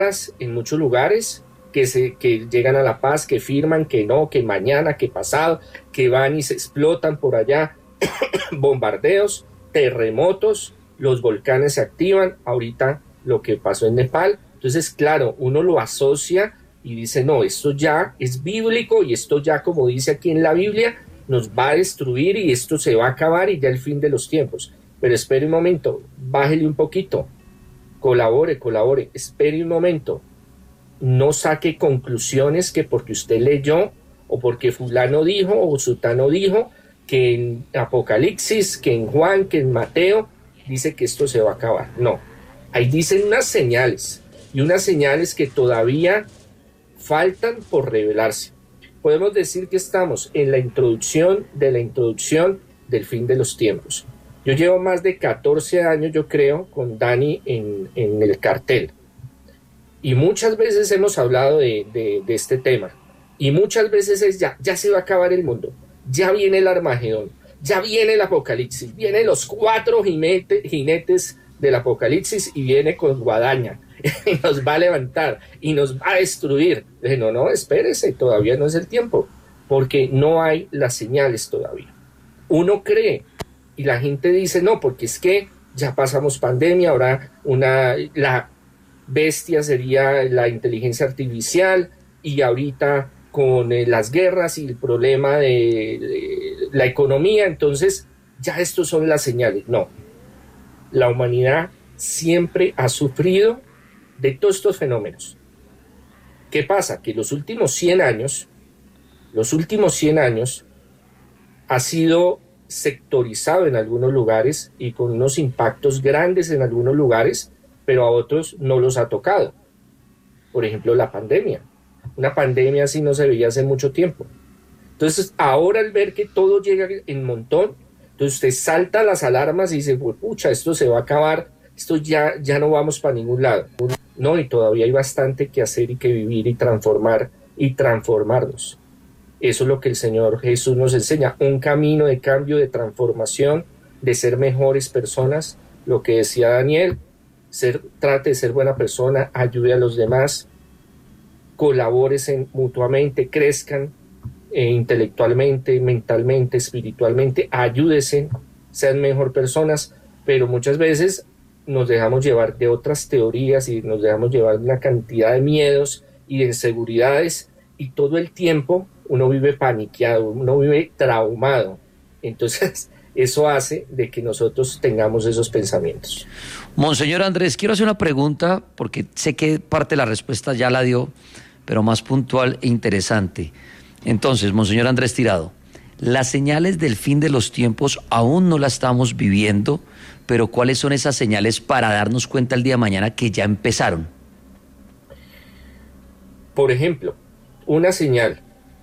en muchos lugares que llegan a la paz, que firman, que no, que mañana, que pasado, que van y se explotan por allá, bombardeos, terremotos, los volcanes se activan, ahorita lo que pasó en Nepal. Entonces, claro, uno lo asocia y dice, no, esto ya es bíblico y esto ya, como dice aquí en la Biblia, nos va a destruir y esto se va a acabar y ya el fin de los tiempos. Pero espere un momento, bájele un poquito, colabore, espere un momento, no saque conclusiones que porque usted leyó o porque fulano dijo o sutano dijo que en Apocalipsis, que en Juan, que en Mateo dice que esto se va a acabar. No, ahí dicen unas señales y unas señales que todavía faltan por revelarse. Podemos decir que estamos en la introducción del fin de los tiempos. Yo llevo más de 14 años, yo creo, con Dani en el cartel. Y muchas veces hemos hablado de este tema. Y muchas veces es ya se va a acabar el mundo. Ya viene el Armagedón. Ya viene el Apocalipsis. Vienen los 4 jinetes del Apocalipsis y viene con guadaña. Y nos va a levantar y nos va a destruir. No, espérese, todavía no es el tiempo. Porque no hay las señales todavía. Uno cree y la gente dice, no, porque es que ya pasamos pandemia, ahora la bestia sería la inteligencia artificial y ahorita con las guerras y el problema de la economía, entonces ya estos son las señales. No, la humanidad siempre ha sufrido de todos estos fenómenos. ¿Qué pasa? Que los últimos 100 años ha sido sectorizado en algunos lugares y con unos impactos grandes en algunos lugares, pero a otros no los ha tocado. Por ejemplo, la pandemia. Una pandemia así no se veía hace mucho tiempo. Entonces, ahora al ver que todo llega en montón, entonces usted salta las alarmas y dice, pucha, esto se va a acabar, esto ya no vamos para ningún lado. No, y todavía hay bastante que hacer y que vivir y transformar y transformarnos. Eso es lo que el Señor Jesús nos enseña, un camino de cambio, de transformación, de ser mejores personas. Lo que decía Daniel, trate de ser buena persona, ayude a los demás, colabóresen mutuamente, crezcan intelectualmente, mentalmente, espiritualmente, ayúdense, sean mejor personas, pero muchas veces nos dejamos llevar de otras teorías y nos dejamos llevar de una cantidad de miedos y de inseguridades y todo el tiempo uno vive paniqueado, uno vive traumado. Entonces, eso hace de que nosotros tengamos esos pensamientos. Monseñor Andrés, quiero hacer una pregunta, porque sé que parte de la respuesta ya la dio, pero más puntual e interesante. Entonces, Monseñor Andrés Tirado, las señales del fin de los tiempos aún no las estamos viviendo, pero ¿cuáles son esas señales para darnos cuenta el día de mañana que ya empezaron? Por ejemplo, una señal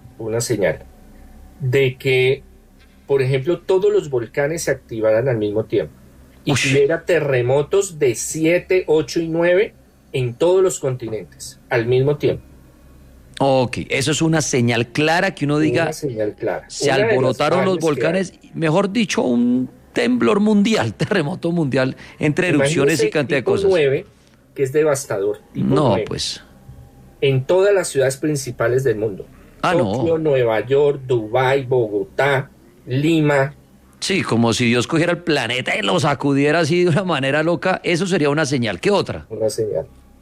de que, por ejemplo, todos los volcanes se activaran al mismo tiempo y hubiera terremotos de 7, 8 y 9 en todos los continentes al mismo tiempo. Ok, eso es una señal clara que uno diga, una señal clara. Se alborotaron los volcanes, mejor dicho, un temblor mundial, terremoto mundial, entre erupciones y cantidad de cosas. 9, que es devastador. No, 9, pues. en todas las ciudades principales del mundo. Tokio, Nueva York, Dubái, Bogotá, Lima. Sí, como si Dios cogiera el planeta y lo sacudiera así de una manera loca. Eso sería una señal. ¿Qué otra? Una señal.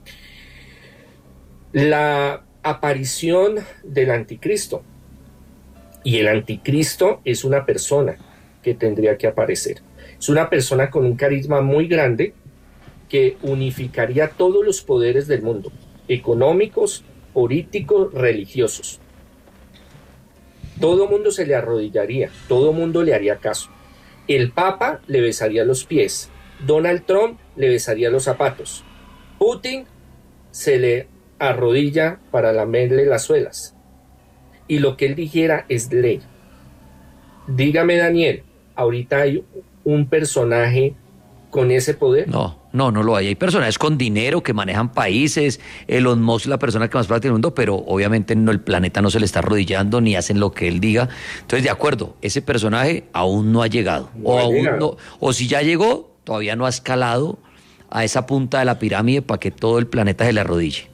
La aparición del anticristo. Y el anticristo es una persona que tendría que aparecer. Es una persona con un carisma muy grande que unificaría todos los poderes del mundo, económicos, políticos, religiosos. Todo mundo se le arrodillaría, todo mundo le haría caso. El Papa le besaría los pies, Donald Trump le besaría los zapatos, Putin se le arrodilla para lamerle las suelas. Y lo que él dijera es ley. Dígame, Daniel, ¿ahorita hay un personaje con ese poder? No lo hay. Hay personajes con dinero que manejan países. Elon Musk es la persona que más plata tiene en el mundo, pero obviamente el planeta no se le está arrodillando ni hacen lo que él diga. Entonces, de acuerdo, ese personaje aún no ha llegado. O si ya llegó, todavía no ha escalado a esa punta de la pirámide para que todo el planeta se le arrodille.